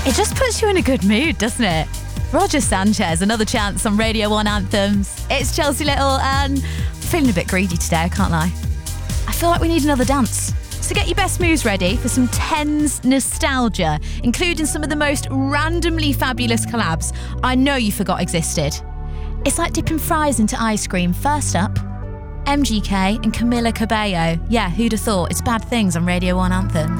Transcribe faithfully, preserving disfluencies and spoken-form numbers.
It just puts you in a good mood, doesn't it? Roger Sanchez, another chance on Radio one Anthems. It's Chelsea Little and I'm feeling a bit greedy today, I can't lie. I feel like we need another dance. So get your best moves ready for some tens nostalgia, including some of the most randomly fabulous collabs I know you forgot existed. It's like dipping fries into ice cream. First up, M G K and Camila Cabello. Yeah, who'd have thought? It's Bad Things on Radio one Anthems.